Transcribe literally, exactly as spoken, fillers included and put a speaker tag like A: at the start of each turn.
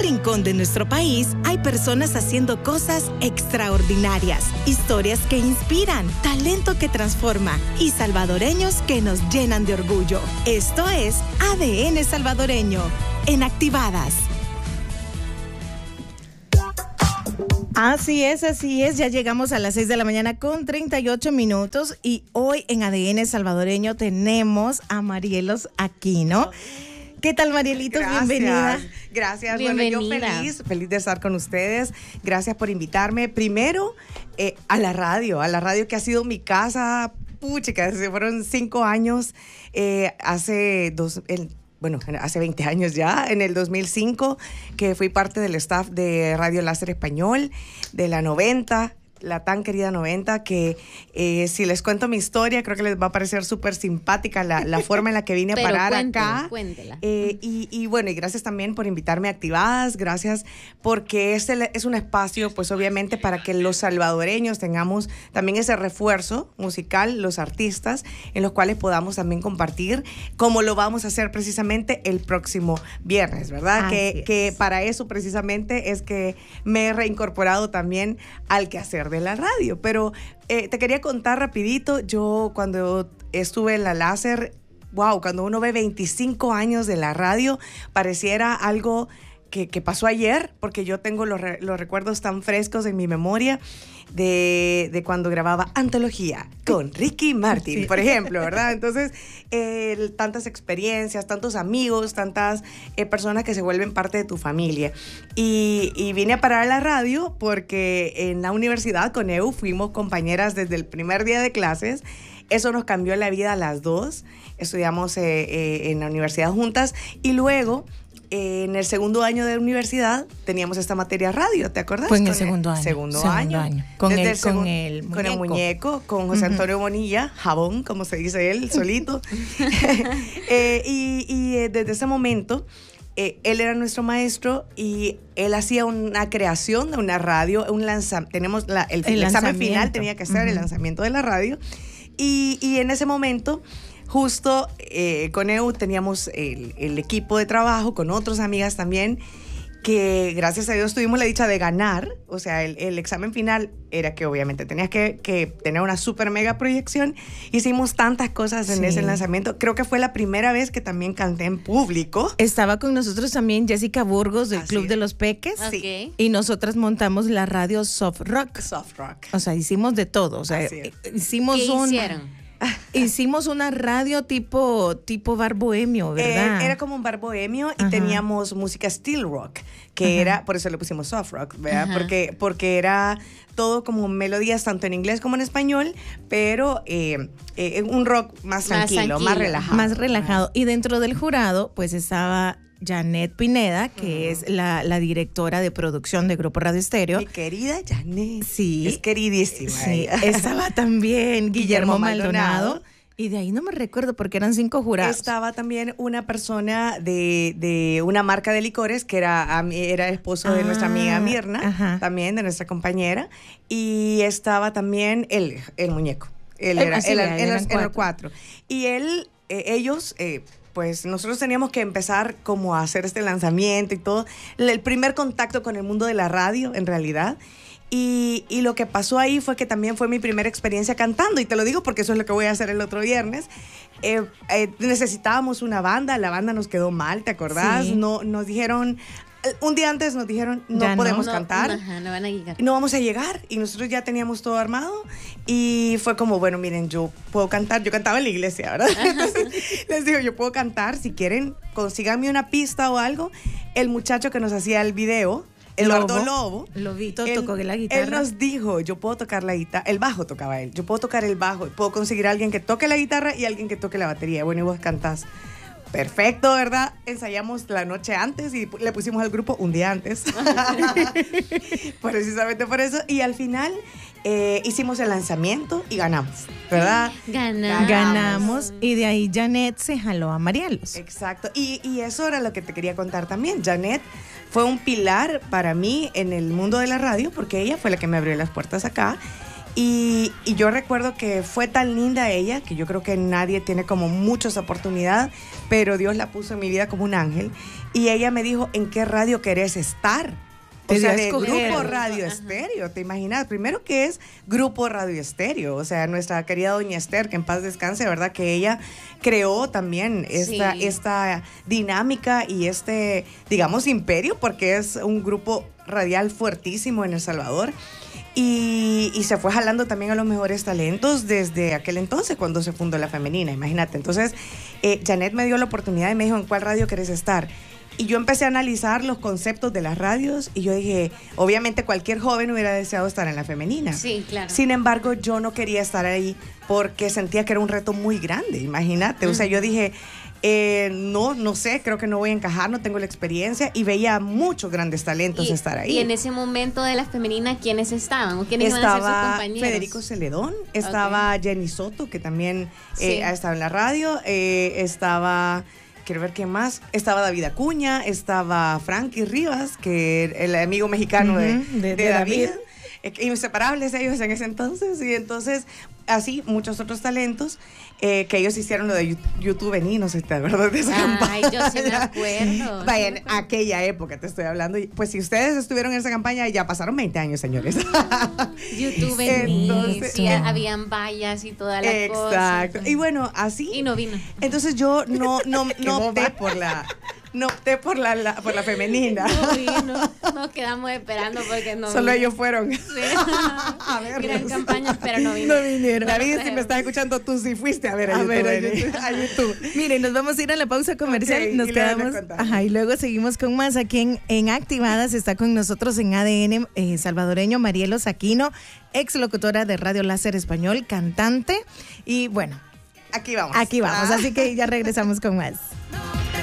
A: rincón de nuestro país hay personas haciendo cosas extraordinarias, historias que inspiran, talento que transforma y salvadoreños que nos llenan de orgullo. Esto es A D N Salvadoreño, en Activadas. Así es, así es. Ya llegamos a las seis de la mañana con treinta y ocho minutos y hoy en A D N Salvadoreño tenemos a Marielos Aquino. ¿Qué tal, Marielitos?
B: Gracias,
A: bienvenida.
B: Gracias.
C: Bienvenida.
B: Bueno, yo feliz, feliz de estar con ustedes. Gracias por invitarme. Primero, eh, a la radio, a la radio que ha sido mi casa. Puchica, fueron cinco años, eh, hace dos... El, bueno, hace veinte años ya, en el dos mil cinco, que fui parte del staff de Radio Láser Español, de la noventa, la tan querida noventa, que eh, si les cuento mi historia, creo que les va a parecer súper simpática la, la forma en la que vine a
C: Pero
B: parar
C: cuéntela,
B: acá.
C: Cuéntela.
B: Eh, y, y bueno, y gracias también por invitarme a Activadas, gracias porque este es un espacio, pues obviamente, para que los salvadoreños tengamos también ese refuerzo musical, los artistas, en los cuales podamos también compartir, como lo vamos a hacer precisamente el próximo viernes, ¿verdad? Que, que para eso precisamente es que me he reincorporado también al quehacer de la radio. Pero eh, te quería contar rapidito, yo cuando estuve en la Láser, wow, cuando uno ve veinticinco años de la radio, pareciera algo que, que pasó ayer, porque yo tengo los, re, los recuerdos tan frescos en mi memoria de, de cuando grababa Antología con Ricky Martin, sí, por ejemplo, ¿verdad? Entonces, eh, tantas experiencias, tantos amigos, tantas eh, personas que se vuelven parte de tu familia. Y, y vine a parar a la radio porque en la universidad con E U fuimos compañeras desde el primer día de clases. Eso nos cambió la vida a las dos. Estudiamos eh, eh, en la universidad juntas y luego... Eh, en el segundo año de universidad teníamos esta materia radio, ¿te acuerdas?
A: Fue en el
B: con
A: segundo
B: el
A: año.
B: Segundo,
A: segundo
B: año.
A: año. Con, el, el con, el
B: con el muñeco, con José uh-huh. Antonio Bonilla, Jabón, como se dice él, solito. eh, y, y desde ese momento, eh, él era nuestro maestro y él hacía una creación de una radio, un lanzamiento. Tenemos la, el, el, el examen final tenía que ser uh-huh. el lanzamiento de la radio. Y, y en ese momento... Justo eh, con E U teníamos el, el equipo de trabajo con otras amigas también, que gracias a Dios tuvimos la dicha de ganar. O sea, el, el examen final era que obviamente tenías que, que tener una super mega proyección. Hicimos tantas cosas en sí. ese lanzamiento. Creo que fue la primera vez que también canté en público.
A: Estaba con nosotros también Jessica Burgos del Así Club es. de los Peques.
C: Okay.
A: Y nosotras montamos la radio Soft Rock.
B: Soft Rock.
A: O sea, hicimos de todo. O sea, hicimos
C: ¿Qué
A: un...
C: hicieron?
A: Hicimos una radio tipo, tipo bar bohemio, ¿verdad?
B: Eh, era como un bar bohemio y Ajá. teníamos música steel rock, que Ajá. era, por eso le pusimos soft rock, ¿verdad? Porque, porque era todo como melodías tanto en inglés como en español, pero eh, eh, un rock más, más tranquilo, tranquilo, más relajado.
A: Más relajado. Y dentro del jurado, pues estaba... Janet Pineda, que uh-huh. es la, la directora de producción de Grupo Radio Estéreo.
B: Mi querida Janet.
A: Sí.
B: Es queridísima.
A: Sí. Estaba también Guillermo, Guillermo Maldonado. Maldonado. Y de ahí no me recuerdo porque eran cinco jurados.
B: Estaba también una persona de, de una marca de licores que era, era esposo ah, de nuestra amiga Mirna, ajá. también de nuestra compañera. Y estaba también él, el muñeco. Él era, él, él, él, en los cuatro. Y él, eh, ellos... Eh, pues nosotros teníamos que empezar como a hacer este lanzamiento y todo. El primer contacto con el mundo de la radio, en realidad. Y, y lo que pasó ahí fue que también fue mi primera experiencia cantando. Y te lo digo porque eso es lo que voy a hacer el otro viernes. Eh, eh, necesitábamos una banda. La banda nos quedó mal, ¿te acordás? Sí. No, nos dijeron... Un día antes nos dijeron, no ya podemos no, cantar,
C: no, no, van a llegar.
B: no vamos a llegar. Y nosotros ya teníamos todo armado. Y fue como, bueno, miren, yo puedo cantar. Yo cantaba en la iglesia, ¿verdad? Entonces, les digo, yo puedo cantar. Si quieren, consíganme una pista o algo. El muchacho que nos hacía el video, Eduardo Lobo,
A: Lobito
B: él,
A: tocó la guitarra.
B: Él nos dijo, yo puedo tocar la guitarra. El bajo tocaba él. Yo puedo tocar el bajo. Puedo conseguir a alguien que toque la guitarra y alguien que toque la batería. Bueno, y vos cantás. Perfecto, ¿verdad? Ensayamos la noche antes y le pusimos al grupo un día antes. Precisamente por eso. Y al final eh, hicimos el lanzamiento y ganamos, ¿verdad?
C: Ganamos.
A: Ganamos y de ahí Janet se jaló a Marielos.
B: Exacto. Y, y eso era lo que te quería contar también. Janet fue un pilar para mí en el mundo de la radio porque ella fue la que me abrió las puertas acá. Y, y yo recuerdo que fue tan linda ella, que yo creo que nadie tiene como muchas oportunidades, pero Dios la puso en mi vida como un ángel. Y ella me dijo, ¿en qué radio querés estar? O sea, de Grupo Radio Estéreo, ¿te imaginas? Primero que es Grupo Radio Estéreo, o sea, nuestra querida doña Esther, que en paz descanse, ¿verdad? Que ella creó también esta, sí. esta dinámica y este, digamos, imperio, porque es un grupo radial fuertísimo en El Salvador. Y, y se fue jalando también a los mejores talentos desde aquel entonces, cuando se fundó La Femenina, imagínate. Entonces, eh, Janet me dio la oportunidad y me dijo, ¿en cuál radio querés estar? Y yo empecé a analizar los conceptos de las radios y yo dije, obviamente cualquier joven hubiera deseado estar en La Femenina.
C: Sí, claro.
B: Sin embargo, yo no quería estar ahí porque sentía que era un reto muy grande, imagínate. Uh-huh. O sea, yo dije, eh, no, no sé, creo que no voy a encajar, no tengo la experiencia y veía muchos grandes talentos
C: y,
B: estar ahí.
C: Y en ese momento de La Femenina, ¿quiénes estaban? ¿O quiénes
B: estaba
C: iban a ser sus compañeros?
B: Federico Celedón, estaba okay. Jenny Soto, que también
C: sí.
B: eh, ha estado en la radio, eh, estaba... Quiero ver qué más. Estaba David Acuña, estaba Frankie Rivas, que el amigo mexicano uh-huh, de, de, de, de David. David. Inseparables ellos en ese entonces. Y entonces, así, muchos otros talentos eh, que ellos hicieron lo de YouTube en I, no sé si te acuerdas de esa
C: Ay,
B: campaña.
C: yo sí me acuerdo.
B: Vaya, en aquella época te estoy hablando. Pues si ustedes estuvieron en esa campaña, ya pasaron veinte años, señores.
C: YouTube en I, sí, habían vallas y toda la
B: Exacto.
C: cosa.
B: Exacto. Y bueno, así.
C: Y no vino.
B: Entonces yo no, no, no opté por la... No opté por la, la, por la femenina.
C: No vino, nos quedamos esperando porque no
B: Solo
C: vino.
B: ellos fueron.
C: Sí. A ver, gran campaña, pero no vino.
B: No vinieron. David, no si me estás escuchando, tú sí fuiste a ver a, a, YouTube, ver, a, YouTube, a YouTube.
D: Miren, nos vamos a ir a la pausa comercial. Okay, nos y quedamos. Ajá, y luego seguimos con más aquí en, en Activadas. Está con nosotros en A D N eh, salvadoreño Marielo Saquino, ex locutora de Radio Láser Español, cantante. Y bueno,
B: aquí vamos.
D: Aquí vamos. Ah. Así que ya regresamos con más.